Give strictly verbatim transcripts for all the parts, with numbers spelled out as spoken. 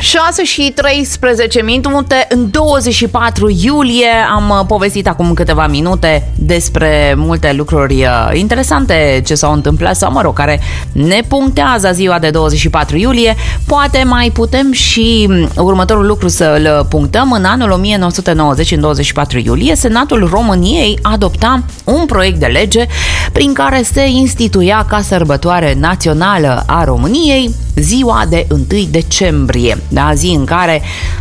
șase și treisprezece minute, în douăzeci și patru iulie am povestit acum câteva minute despre multe lucruri interesante ce s-au întâmplat sau, mă rog, care ne punctează ziua de douăzeci și patru iulie. Poate mai putem și următorul lucru să-l punctăm. În anul o mie nouă sute nouăzeci, în douăzeci și patru iulie, Senatul României adopta un proiect de lege prin care se instituia ca sărbătoare națională a României ziua de întâi decembrie, da, zi în care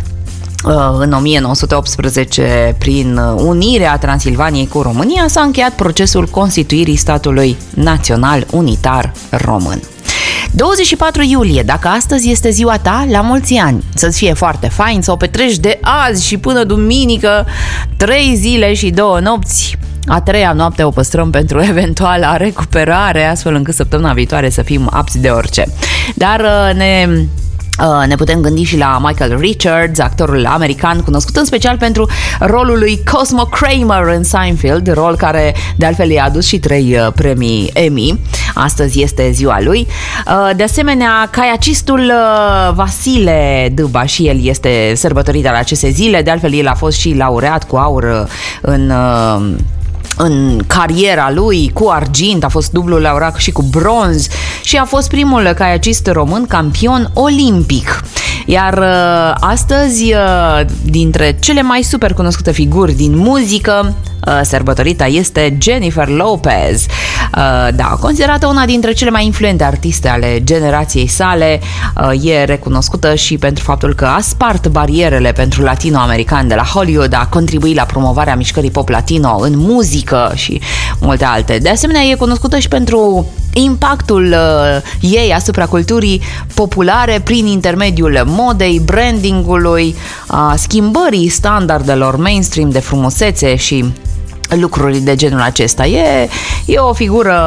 în o mie nouă sute optsprezece, prin unirea Transilvaniei cu România, s-a încheiat procesul constituirii statului național unitar român. douăzeci și patru iulie, dacă astăzi este ziua ta, la mulți ani, să-ți fie foarte fain, să o petreci de azi și până duminică, trei zile și două nopți. A treia noapte o păstrăm pentru eventuala recuperare, astfel încât săptămâna viitoare să fim apți de orice. Dar ne... Uh, ne putem gândi și la Michael Richards, actorul american cunoscut în special pentru rolul lui Cosmo Kramer în Seinfeld, rol care de altfel i-a adus și trei uh, premii Emmy. Astăzi este ziua lui. Uh, de asemenea, caiacistul uh, Vasile Dâba, și el este sărbătorit la aceste zile. De altfel, el a fost și laureat cu aur uh, în... Uh, în cariera lui, cu argint, a fost dublu laureat și cu bronz și a fost primul caiacist român campion olimpic. Iar astăzi, dintre cele mai super cunoscute figuri din muzică, sărbătorita este Jennifer Lopez. Da, considerată una dintre cele mai influente artiste ale generației sale, e recunoscută și pentru faptul că a spart barierele pentru latino-americani de la Hollywood, a contribuit la promovarea mișcării pop latino în muzică și multe alte. De asemenea, e cunoscută și pentru impactul ei asupra culturii populare prin intermediul modei, brandingului, a schimbării standardelor mainstream de frumusețe și lucruri de genul acesta. E, e o figură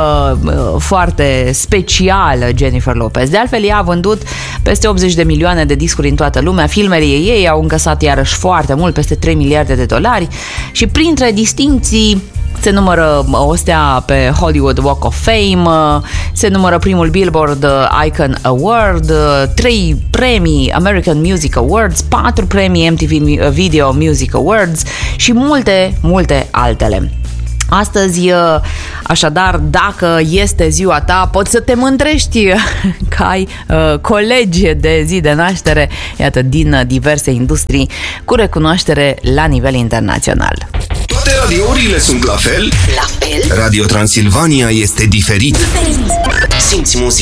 foarte specială, Jennifer Lopez. De altfel, ea a vândut peste optzeci de milioane de discuri în toată lumea. Filmele ei au încasat iarăși foarte mult, peste trei miliarde de dolari, și printre distincții se numără o stea pe Hollywood Walk of Fame, se numără primul Billboard Icon Award, trei premii American Music Awards, patru premii M T V Video Music Awards și multe, multe altele. Astăzi, așadar, dacă este ziua ta, poți să te mândrești că ai uh, colegi de zi de naștere, iată, din diverse industrii, cu recunoaștere la nivel internațional. Toate radiourile sunt la fel? La fel? Radio Transilvania este diferit. Diferit. Simți muzica.